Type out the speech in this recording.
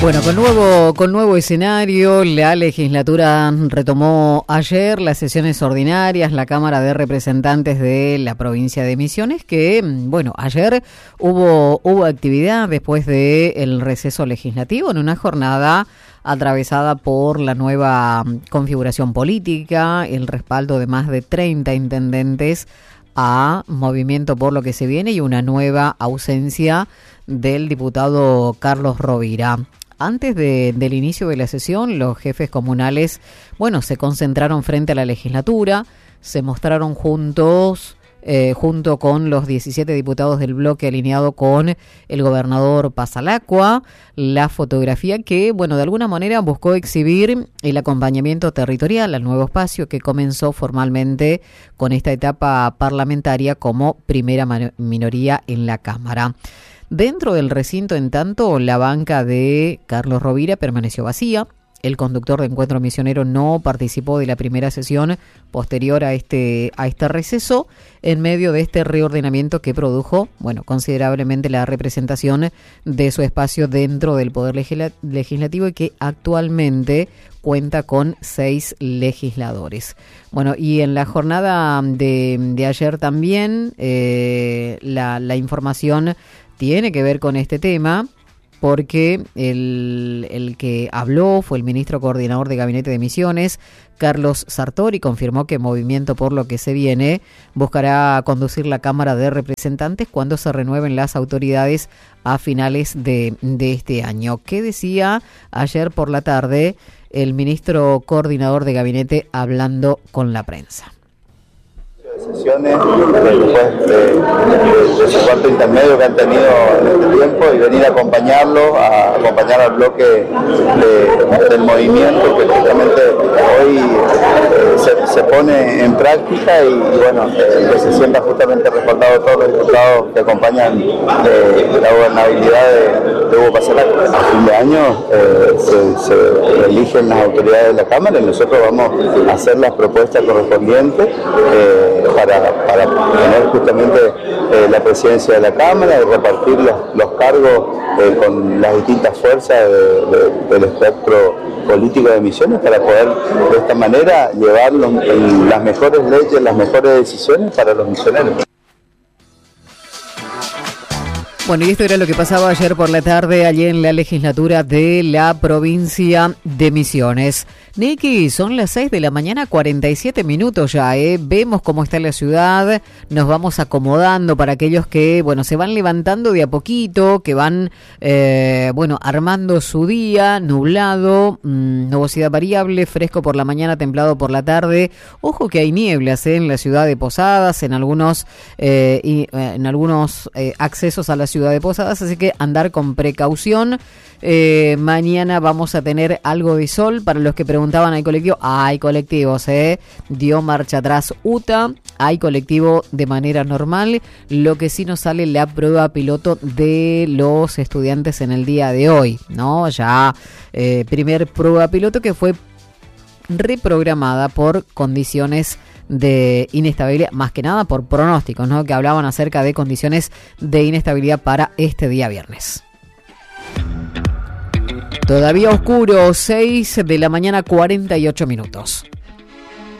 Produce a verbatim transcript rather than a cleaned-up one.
Bueno, con nuevo, con nuevo escenario, la legislatura retomó ayer las sesiones ordinarias, la Cámara de Representantes de la provincia de Misiones, que, bueno, ayer hubo, hubo actividad después del receso legislativo en una jornada atravesada por la nueva configuración política, el respaldo de más de treinta intendentes a Movimiento por lo que se viene y una nueva ausencia del diputado Carlos Rovira. Antes de, del inicio de la sesión, los jefes comunales, bueno, se concentraron frente a la legislatura, se mostraron juntos, eh, junto con los diecisiete diputados del bloque alineado con el gobernador Pasalacqua, la fotografía que, bueno, de alguna manera buscó exhibir el acompañamiento territorial al nuevo espacio que comenzó formalmente con esta etapa parlamentaria como primera man- minoría en la Cámara. Dentro del recinto, en tanto, la banca de Carlos Rovira permaneció vacía. El conductor de Encuentro Misionero no participó de la primera sesión posterior a este, a este receso, en medio de este reordenamiento que produjo, bueno, considerablemente la representación de su espacio dentro del Poder Legisla- Legislativo y que actualmente cuenta con seis legisladores. Bueno, y en la jornada de, de ayer también, eh, la, la información tiene que ver con este tema, porque el, el que habló fue el ministro coordinador de Gabinete de Misiones, Carlos Sartori, confirmó que Movimiento por lo que se viene buscará conducir la Cámara de Representantes cuando se renueven las autoridades a finales de, de este año. ¿Qué decía ayer por la tarde el ministro coordinador de Gabinete hablando con la prensa? Sesiones, después de, de, de ese cuarto intermedio que han tenido en este tiempo y venir a acompañarlo, a acompañar al bloque de, del movimiento que justamente hoy eh, se, se pone en práctica y, y bueno, eh, que se sienta justamente respaldado todos los diputados que acompañan eh, la gobernabilidad de, de Hugo Pasalacqua. A fin de año eh, se, se eligen las autoridades de la Cámara y nosotros vamos a hacer las propuestas correspondientes eh, Para, para tener justamente eh, la presidencia de la Cámara y repartir los, los cargos eh, con las distintas fuerzas de, de, del espectro político de Misiones para poder de esta manera llevar los, el, las mejores leyes, las mejores decisiones para los misioneros. Bueno, y esto era lo que pasaba ayer por la tarde allí en la legislatura de la provincia de Misiones. Niki, son las seis de la mañana, cuarenta y siete minutos ya, ¿eh? Vemos cómo está la ciudad, nos vamos acomodando para aquellos que, bueno, se van levantando de a poquito, que van, eh, bueno, armando su día, nublado, mmm, nubosidad variable, fresco por la mañana, templado por la tarde. Ojo que hay nieblas, ¿eh? En la ciudad de Posadas, en algunos, eh, y, eh, en algunos eh, accesos a la ciudad de Posadas, así que andar con precaución. Eh, mañana vamos a tener algo de sol. Para los que preguntaban, ¿hay colectivo? Hay colectivos, ¿eh? Dio marcha atrás U T A, hay colectivo de manera normal. Lo que sí nos sale la prueba piloto de los estudiantes en el día de hoy, ¿no? Ya eh, primer prueba piloto que fue reprogramada por condiciones de inestabilidad, más que nada por pronósticos, ¿no? Que hablaban acerca de condiciones de inestabilidad para este día viernes. Todavía oscuro, seis de la mañana, cuarenta y ocho minutos.